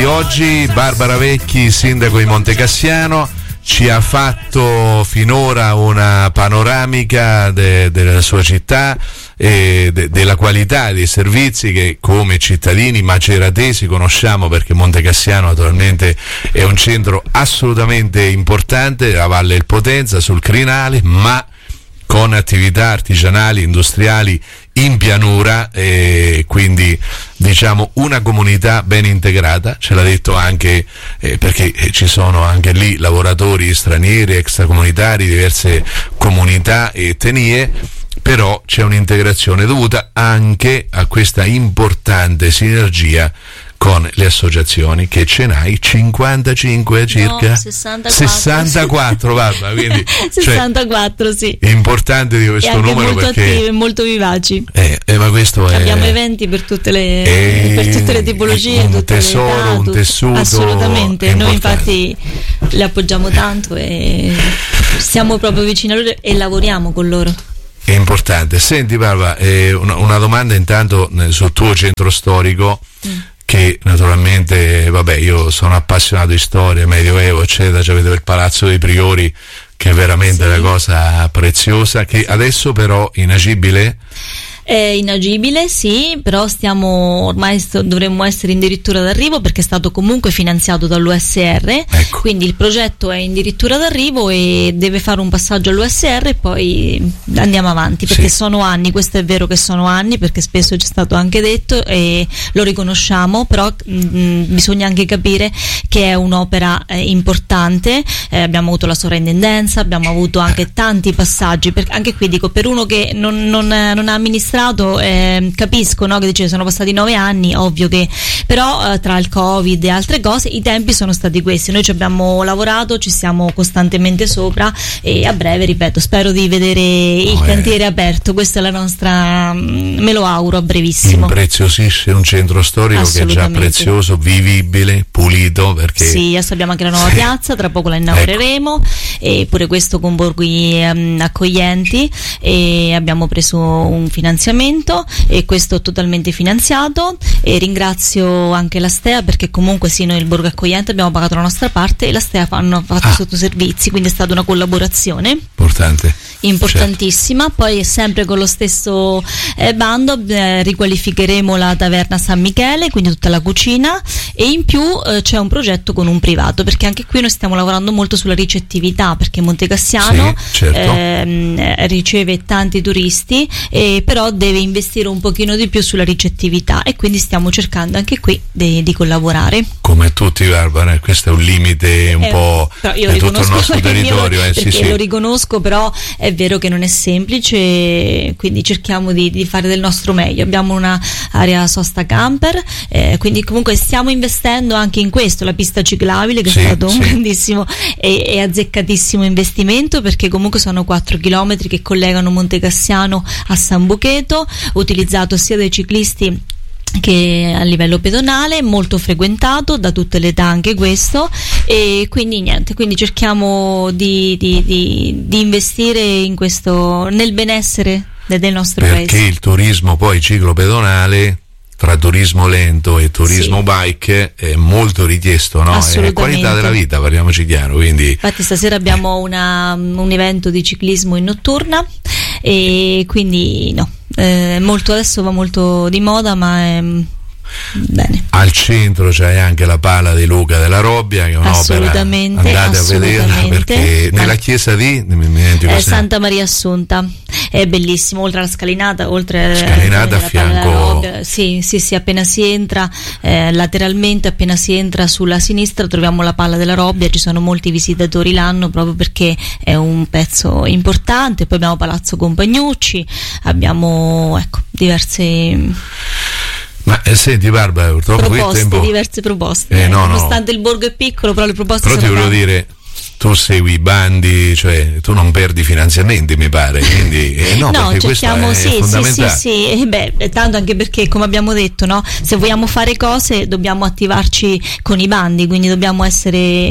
oggi. Barbara Vecchi, sindaco di Montecassiano, ci ha fatto finora una panoramica della sua città e della qualità dei servizi che come cittadini maceratesi conosciamo, perché Montecassiano naturalmente è un centro assolutamente importante, la Valle del Potenza sul crinale, ma con attività artigianali, industriali in pianura, e quindi diciamo una comunità ben integrata, ce l'ha detto anche perché ci sono anche lì lavoratori stranieri, extracomunitari, diverse comunità e etnie, però c'è un'integrazione dovuta anche a questa importante sinergia con le associazioni, che ce n'hai 55 circa? No, 64. 64, guarda, quindi 64, sì. È importante di questo numero molto perché attivi, molto vivaci. Ma questo abbiamo eventi per tutte le tipologie, un tutte tesoro, le età, un tessuto. Assolutamente, noi infatti le appoggiamo tanto e stiamo proprio vicino a loro e lavoriamo con loro. È importante. Senti Barbara, una domanda intanto sul tuo centro storico, che naturalmente, vabbè, io sono appassionato di storia, medioevo, eccetera, cioè avete il Palazzo dei Priori, che è veramente una cosa preziosa, che adesso però inagibile? È inagibile, sì, però ormai dovremmo essere addirittura d'arrivo, perché è stato comunque finanziato dall'USR, ecco. Quindi il progetto è addirittura d'arrivo e deve fare un passaggio all'USR e poi andiamo avanti, perché sono anni, questo è vero che sono anni, perché spesso c'è stato anche detto e lo riconosciamo, però bisogna anche capire che è un'opera importante, abbiamo avuto la sovrintendenza, abbiamo avuto anche tanti passaggi, anche qui dico, per uno che non ha amministrato, capisco, no, che dice sono passati 9 anni, ovvio che però tra il Covid e altre cose i tempi sono stati questi, noi ci abbiamo lavorato, ci siamo costantemente sopra e a breve, ripeto, spero di vedere il cantiere aperto, questa è la nostra, me lo auguro a brevissimo. Impreziosisce un centro storico che è già prezioso, vivibile, pulito, perché sì, adesso abbiamo anche la nuova piazza, tra poco la inaugureremo, e pure questo con borghi accoglienti, e abbiamo preso un finanziamento e questo è totalmente finanziato, e ringrazio anche la Stea, perché comunque sì, noi il borgo accogliente abbiamo pagato la nostra parte e la Stea hanno fatto sottoservizi, quindi è stata una collaborazione importantissima. Poi sempre con lo stesso bando riqualificheremo la taverna San Michele, quindi tutta la cucina, e in più c'è un progetto con un privato, perché anche qui noi stiamo lavorando molto sulla ricettività, perché Montecassiano riceve tanti turisti, però deve investire un pochino di più sulla ricettività, e quindi stiamo cercando anche qui di collaborare. Come tutti, Barbara, questo è un limite un po' di tutto il nostro territorio. Lo riconosco, però è vero che non è semplice, quindi cerchiamo di fare del nostro meglio. Abbiamo una area sosta camper, quindi comunque stiamo investendo anche in questo, la pista ciclabile, che è stato un grandissimo e azzeccatissimo investimento, perché comunque sono 4 chilometri che collegano Montecassiano a San Bucheto, utilizzato sia dai ciclisti che a livello pedonale, molto frequentato da tutte le età anche questo, e quindi quindi cerchiamo di investire in questo, nel benessere del nostro paese, perché il turismo poi ciclopedonale, tra turismo lento e turismo bike, è molto richiesto, no? È qualità della vita, parliamoci chiaro. Quindi infatti stasera abbiamo un evento di ciclismo in notturna, e quindi molto, adesso va molto di moda, ma è bene. Al centro c'è anche la Pala di Luca della Robbia, che è un'opera, andate a vederla, perché nella chiesa di Santa Maria Assunta è bellissimo, oltre alla scalinata, a fianco, sì, appena si entra lateralmente, appena si entra sulla sinistra troviamo la Pala della Robbia, ci sono molti visitatori l'anno proprio perché è un pezzo importante. Poi abbiamo Palazzo Compagnucci, abbiamo diverse Ma senti Barbara, purtroppo diverse proposte, nonostante il borgo è piccolo, però le proposte sono tante. Però ti volevo dire, tu segui i bandi, cioè tu non perdi finanziamenti, mi pare, quindi perché cerchiamo, questo è fondamentale. Sì, tanto anche perché, come abbiamo detto, no, se vogliamo fare cose dobbiamo attivarci con i bandi, quindi dobbiamo essere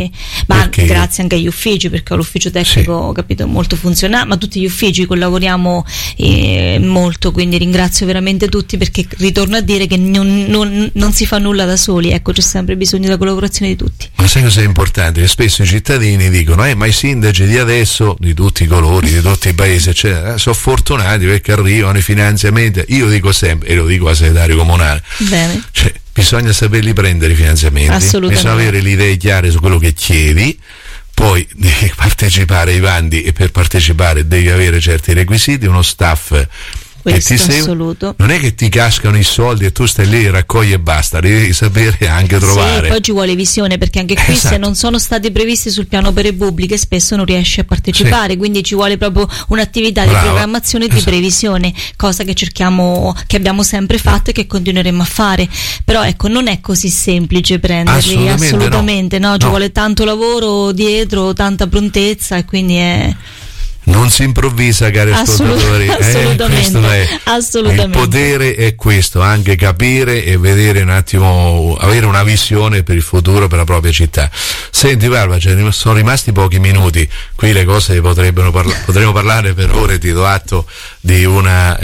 Ma grazie anche agli uffici, perché ho l'ufficio tecnico, capito, molto funzionale, ma tutti gli uffici collaboriamo molto, quindi ringrazio veramente tutti, perché ritorno a dire che non si fa nulla da soli, ecco, c'è sempre bisogno della collaborazione di tutti. Ma sai cosa è importante? Che spesso i cittadini dicono ma i sindaci di adesso, di tutti i colori, di tutti i paesi eccetera, sono fortunati perché arrivano i finanziamenti. Io dico sempre, e lo dico al segretario comunale, bene, cioè, bisogna saperli prendere i finanziamenti, bisogna avere le idee chiare su quello che chiedi, poi devi partecipare ai bandi e per partecipare devi avere certi requisiti, uno staff che ti assoluto. Non è che ti cascano i soldi e tu stai lì, raccogli e basta, devi sapere anche trovare. Sì, poi ci vuole visione, perché anche qui se non sono stati previsti sul piano opere pubbliche spesso non riesci a partecipare, quindi ci vuole proprio un'attività di programmazione e di previsione, cosa che abbiamo sempre fatto e che continueremo a fare. Però ecco, non è così semplice prenderli, assolutamente no. Ci vuole tanto lavoro dietro, tanta prontezza, e quindi non si improvvisa, cari ascoltatori. Assolutamente. Il potere è questo, anche capire e vedere un attimo, avere una visione per il futuro, per la propria città. Senti Barbara, sono rimasti pochi minuti, qui le cose potremmo parlare per ore. Ti do atto di una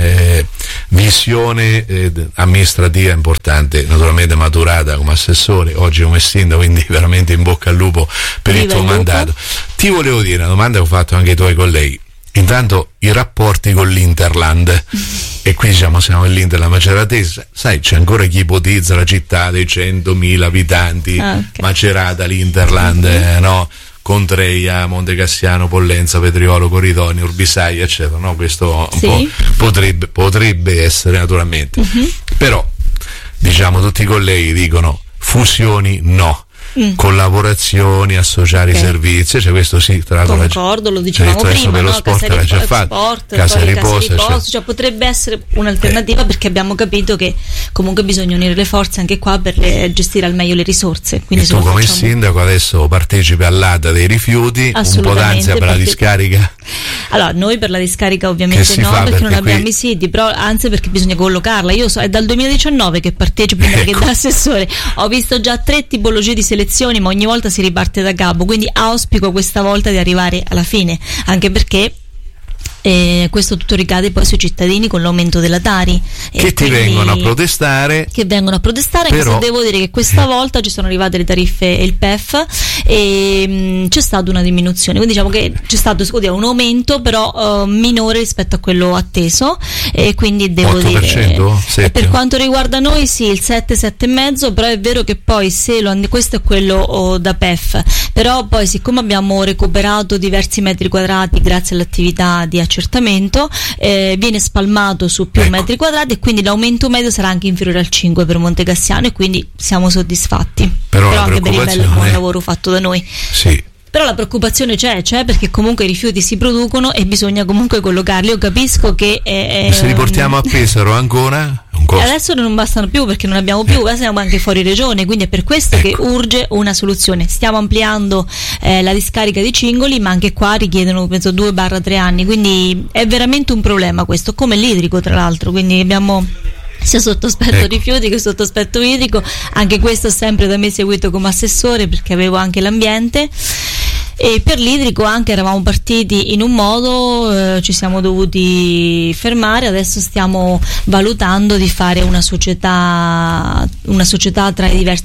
visione amministrativa importante, naturalmente maturata come assessore, oggi come sindaco, quindi veramente in bocca al lupo per il tuo mandato. Ti volevo dire una domanda che ho fatto anche ai tuoi colleghi. Intanto i rapporti con l'Interland, e qui siamo nell'Interland Maceratese, sai, c'è ancora chi ipotizza la città dei 100.000 abitanti, Macerata, l'Interland, no? Contreia, Montecassiano, Pollenza, Petriolo, Coridoni, Urbisai, eccetera, no? Questo un po' potrebbe essere, naturalmente. Però diciamo tutti i colleghi dicono fusioni no. Collaborazioni, associare i servizi, cioè questo sì, tra l'altro concordo, lo dicevamo prima, no? Casa di riposo, cioè potrebbe essere un'alternativa, perché abbiamo capito che comunque bisogna unire le forze anche qua per gestire al meglio le risorse. Quindi e tu come sindaco adesso partecipi all'ATA dei rifiuti, un po' d'ansia per la discarica? Allora, noi per la discarica ovviamente no, perché non abbiamo i siti, però anzi perché bisogna collocarla. Io è dal 2019 che partecipo, che da assessore ho visto già 3 tipologie di selezioni, ma ogni volta si riparte da capo, quindi auspico questa volta di arrivare alla fine, anche perché questo tutto ricade poi sui cittadini con l'aumento della Tari, che ti vengono a protestare, anche se devo dire che questa volta ci sono arrivate le tariffe e il PEF e c'è stata una diminuzione, quindi diciamo che c'è stato un aumento però minore rispetto a quello atteso, e quindi devo 8%, dire per quanto riguarda noi sì, il 7,5%, però è vero che poi questo è quello da PEF, però poi siccome abbiamo recuperato diversi metri quadrati grazie all'attività di accertamento, viene spalmato su più metri quadrati, e quindi l'aumento medio sarà anche inferiore al 5 per Montecassiano, e quindi siamo soddisfatti, però anche per il bello buon lavoro fatto da noi. Sì. Però la preoccupazione c'è perché comunque i rifiuti si producono e bisogna comunque collocarli. Io capisco che se li portiamo a Pesaro ancora adesso non bastano più, perché non abbiamo più, siamo anche fuori regione, quindi è per questo che urge una soluzione. Stiamo ampliando la discarica di Cingoli, ma anche qua richiedono penso 2-3 anni, quindi è veramente un problema questo, come l'idrico tra l'altro, quindi abbiamo sia sotto aspetto rifiuti che sotto aspetto idrico. Anche questo sempre da me seguito come assessore, perché avevo anche l'ambiente. E per l'idrico anche eravamo partiti in un modo, ci siamo dovuti fermare, adesso stiamo valutando di fare una società tra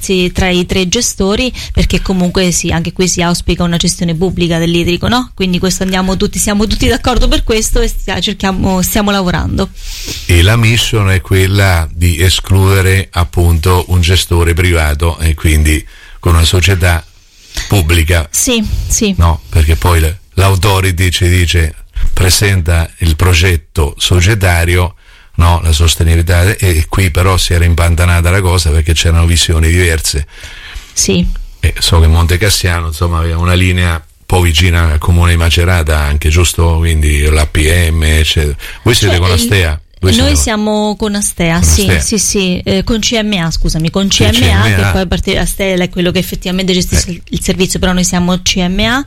i 3 gestori, perché comunque sì, anche qui si auspica una gestione pubblica dell'idrico, no? Quindi questo siamo tutti d'accordo per questo, e stiamo lavorando. E la mission è quella di escludere appunto un gestore privato, e quindi con una società pubblica. Sì. No, perché poi l'autority ci dice presenta il progetto societario, no, la sostenibilità, e qui però si era impantanata la cosa perché c'erano visioni diverse. Sì. E so che Montecassiano insomma aveva una linea un po' vicina al comune di Macerata anche, giusto? Quindi l'APM, eccetera. Voi siete con Astea? Noi siamo con Astea, sì, con CMA, che poi a parte Astea è quello che effettivamente gestisce il servizio, però noi siamo CMA,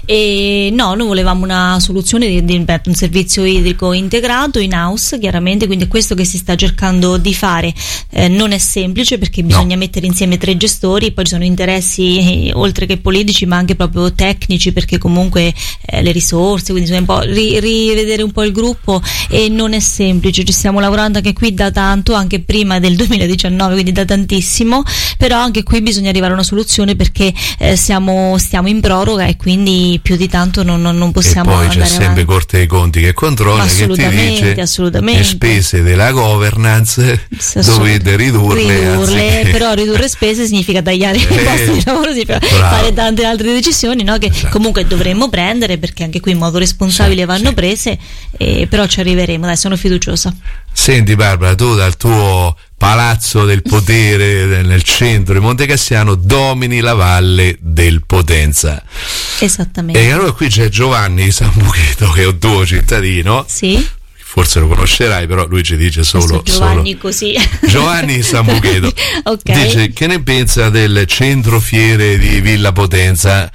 E no, noi volevamo una soluzione di un servizio idrico integrato in house, chiaramente, quindi è questo che si sta cercando di fare. Non è semplice perché bisogna mettere insieme 3 gestori, poi ci sono interessi oltre che politici ma anche proprio tecnici, perché comunque le risorse, quindi bisogna un po' rivedere un po' il gruppo, e non è semplice. Ci stiamo lavorando anche qui da tanto, anche prima del 2019, quindi da tantissimo, però anche qui bisogna arrivare a una soluzione perché stiamo in proroga e quindi più di tanto non possiamo andare avanti. E poi c'è sempre Corte dei Conti che controlla, che ti dice le spese della governance dovete ridurle, però ridurre spese significa tagliare i posti di lavoro, significa fare tante altre decisioni, no? Che comunque dovremmo prendere, perché anche qui in modo responsabile vanno prese, però ci arriveremo, dai, sono fiduciosa. Senti Barbara, tu dal tuo palazzo del potere nel centro di Montecassiano domini la valle del Potenza. Esattamente. E allora qui c'è Giovanni Sambucheto, che è un tuo cittadino. Sì. Forse lo conoscerai, però lui ci dice solo Giovanni così. Giovanni Sambucheto. Okay. Dice: che ne pensa del centro fiere di Villa Potenza?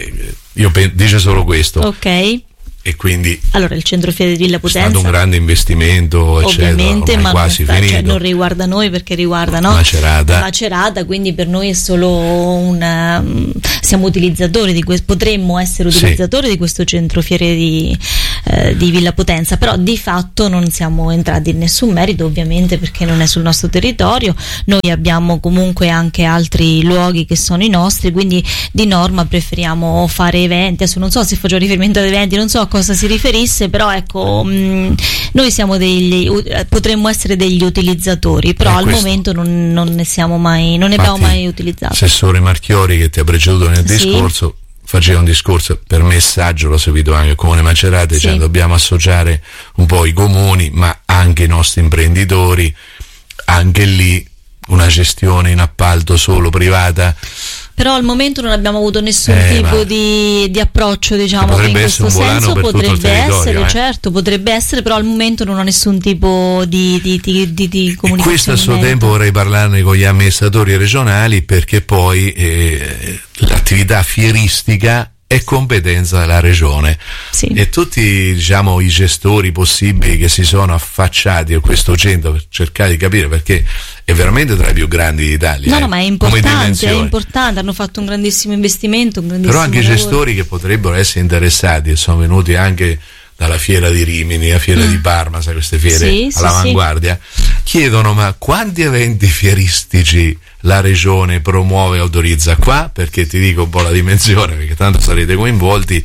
Dice solo questo. Ok. E quindi allora il centro fiere di Villa Potenza è stato un grande investimento, ovviamente, ma quasi finito. Cioè, non riguarda noi perché riguarda Macerata, quindi per noi è solo siamo utilizzatori di questo, potremmo essere utilizzatori di questo centro fiere di Villa Potenza, però di fatto non siamo entrati in nessun merito, ovviamente, perché non è sul nostro territorio. Noi abbiamo comunque anche altri luoghi che sono i nostri, quindi di norma preferiamo fare eventi. Adesso non so se faccio riferimento ad eventi, non so a cosa si riferisse, però ecco, noi siamo potremmo essere degli utilizzatori, però al momento non ne abbiamo mai utilizzato. L'assessore Marchiori, che ti ha preceduto nel discorso, faceva un discorso per messaggio, l'ho seguito anche il Comune Macerata, dicendo dobbiamo associare un po' i comuni ma anche i nostri imprenditori, anche lì una gestione in appalto solo privata. Però al momento non abbiamo avuto nessun tipo di approccio, diciamo, che in questo senso potrebbe essere, certo, potrebbe essere, però al momento non ho nessun tipo di comunicazione. E questo a suo tempo vorrei parlarne con gli amministratori regionali, perché poi l'attività fieristica è competenza della regione, e tutti, diciamo, i gestori possibili che si sono affacciati a questo centro per cercare di capire, perché è veramente tra i più grandi d'Italia. No, ma è importante, hanno fatto un grandissimo investimento, però anche i gestori che potrebbero essere interessati, e sono venuti anche dalla fiera di Rimini, la fiera di Parma, sai, queste fiere all'avanguardia, chiedono: ma quanti eventi fieristici la regione promuove e autorizza qua? Perché ti dico un po' la dimensione, perché tanto sarete coinvolti,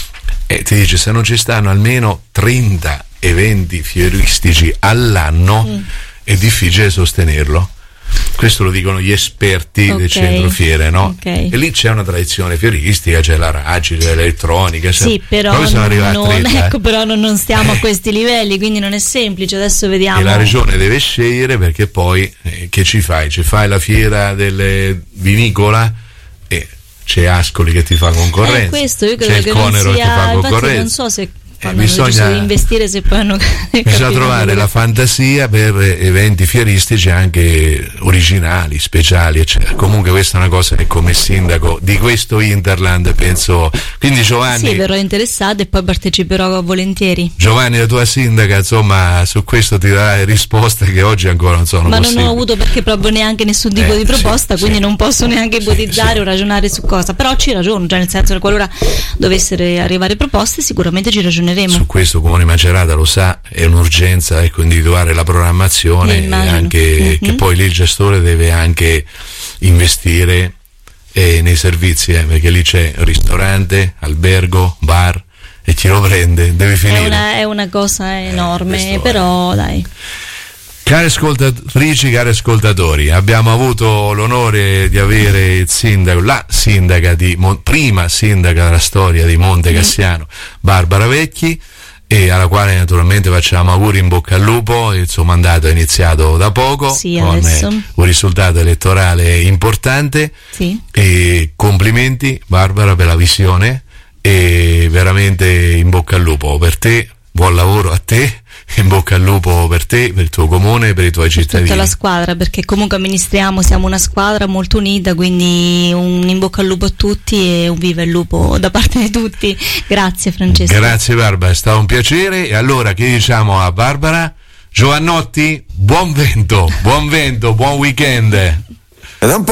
e ti dice: se non ci stanno almeno 30 eventi fieristici all'anno è difficile sostenerlo. Questo lo dicono gli esperti del centro fiere, no? E lì c'è una tradizione fieristica, c'è la Raggi, c'è l'elettronica, però non stiamo a questi livelli, quindi non è semplice. Adesso vediamo. E la regione deve scegliere, perché poi che ci fai? Ci fai la fiera delle vinicola e c'è Ascoli che ti fa concorrenza, questo io credo c'è il Conero che ti fa concorrenza. Non so se bisogna investire, se poi bisogna trovare la fantasia per eventi fieristici anche originali, speciali, eccetera. Comunque questa è una cosa che come sindaco di questo Interland penso. Quindi Giovanni, verrò interessato e poi parteciperò volentieri. Giovanni, la tua sindaca, insomma, su questo ti darà risposte che oggi ancora non sono possibili. Ma non ho avuto perché proprio neanche nessun tipo di proposta, quindi non posso neanche ipotizzare o ragionare su cosa, però ci ragiono, cioè nel senso che qualora dovessero arrivare proposte sicuramente ci ragioneremo. Su questo Comune Macerata lo sa, è un'urgenza, individuare la programmazione, e anche che poi lì il gestore deve anche investire nei servizi, perché lì c'è ristorante, albergo, bar, e chi lo prende deve finire. È una cosa enorme, però dai. Care ascoltatrici, cari ascoltatori, abbiamo avuto l'onore di avere il sindaco, la sindaca prima sindaca della storia di Montecassiano, Barbara Vecchi, e alla quale naturalmente facciamo auguri, in bocca al lupo. Il suo mandato è iniziato da poco, con un risultato elettorale importante, e complimenti Barbara per la visione, e veramente in bocca al lupo per te, buon lavoro a te in bocca al lupo per te, per il tuo comune, per i tuoi cittadini. Tutta la squadra, perché comunque amministriamo, siamo una squadra molto unita, quindi un in bocca al lupo a tutti e un viva il lupo da parte di tutti. Grazie Francesco. Grazie Barbara, è stato un piacere. E allora che diciamo a Barbara? Giovannotti, buon vento, buon weekend.